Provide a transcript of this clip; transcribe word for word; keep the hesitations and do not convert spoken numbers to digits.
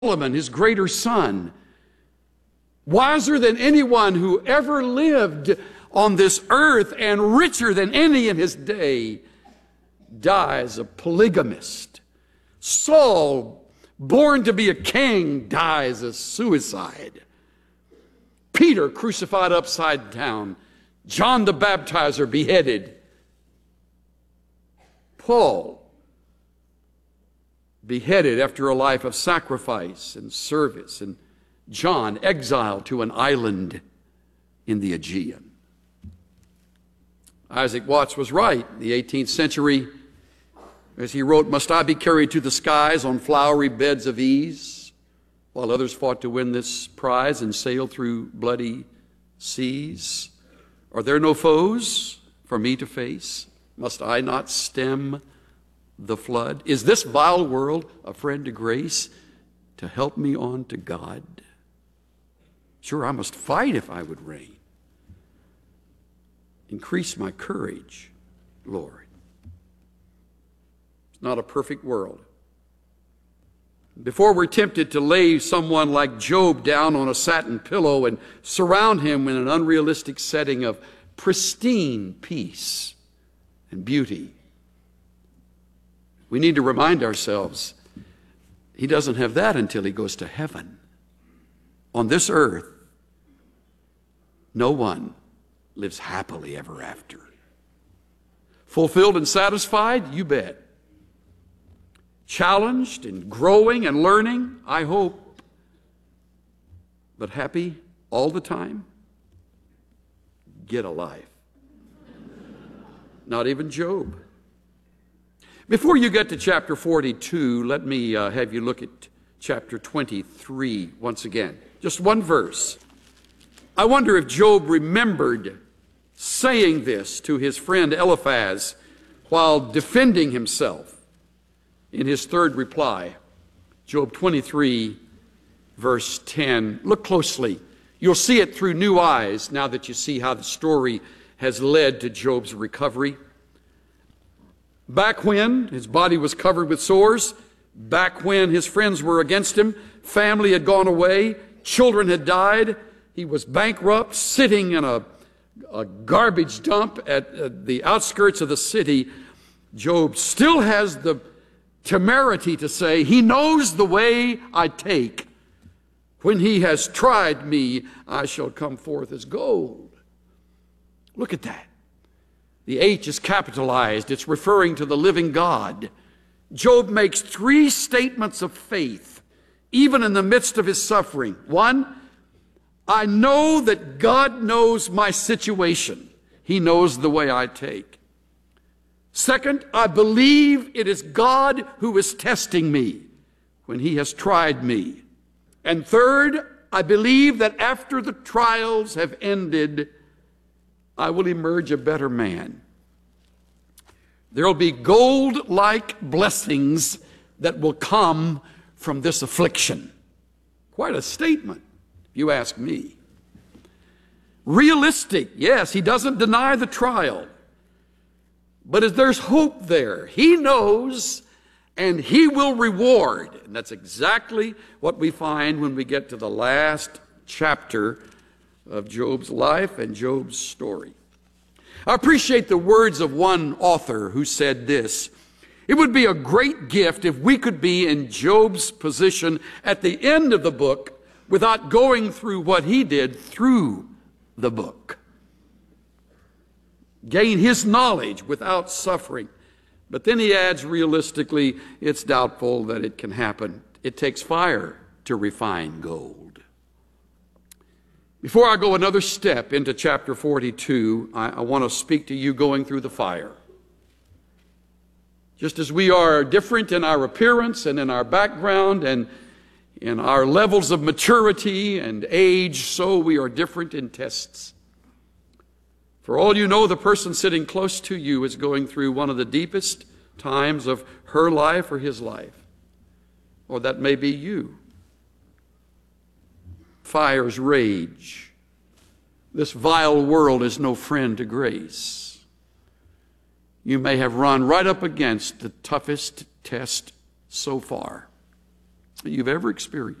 Solomon, his greater son, wiser than anyone who ever lived on this earth and richer than any in his day, dies a polygamist. Saul, born to be a king, dies a suicide. Peter, crucified upside down. John the Baptizer, beheaded. Paul, beheaded after a life of sacrifice and service. And John, exiled to an island in the Aegean. Isaac Watts was right in the eighteenth century as he wrote, "Must I be carried to the skies on flowery beds of ease, while others fought to win this prize and sailed through bloody seas? Are there no foes for me to face? Must I not stem the flood? Is this vile world a friend to grace to help me on to God? Sure, I must fight if I would reign. Increase my courage, Lord." It's not a perfect world. Before we're tempted to lay someone like Job down on a satin pillow and surround him in an unrealistic setting of pristine peace and beauty, we need to remind ourselves he doesn't have that until he goes to heaven. On this earth, no one lives happily ever after. Fulfilled and satisfied? You bet. Challenged and growing and learning? I hope. But happy all the time? Get a life. Not even Job. Before you get to chapter forty-two, let me uh, have you look at chapter twenty-three once again. Just one verse. I wonder if Job remembered saying this to his friend Eliphaz while defending himself in his third reply. Job twenty-three, verse ten. Look closely. You'll see it through new eyes now that you see how the story has led to Job's recovery. Back when his body was covered with sores, back when his friends were against him, family had gone away, children had died, he was bankrupt, sitting in a, a garbage dump at uh, the outskirts of the city, Job still has the temerity to say, "He knows the way I take. When he has tried me, I shall come forth as gold." Look at that. The H is capitalized. It's referring to the living God. Job makes three statements of faith, even in the midst of his suffering. One, I know that God knows my situation. He knows the way I take. Second, I believe it is God who is testing me when he has tried me. And third, I believe that after the trials have ended, I will emerge a better man. There will be gold-like blessings that will come from this affliction. Quite a statement, if you ask me. Realistic, yes, he doesn't deny the trial. But there's hope there. He knows, and he will reward. And that's exactly what we find when we get to the last chapter of Job's life and Job's story. I appreciate the words of one author who said this: "It would be a great gift if we could be in Job's position at the end of the book without going through what he did through the book. Gain his knowledge without suffering." But then he adds, realistically, it's doubtful that it can happen. It takes fire to refine gold. Before I go another step into chapter forty-two, I, I want to speak to you going through the fire. Just as we are different in our appearance and in our background and in our levels of maturity and age, so we are different in tests. For all you know, the person sitting close to you is going through one of the deepest times of her life or his life. Or that may be you. Fires rage. This vile world is no friend to grace. You may have run right up against the toughest test so far. that you've ever experienced.